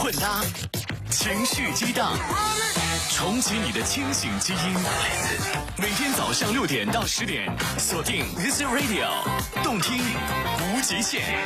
混搭，情绪激荡，重启你的清醒基因。每天早上6点到10点，锁定 This Radio， 动听无极限。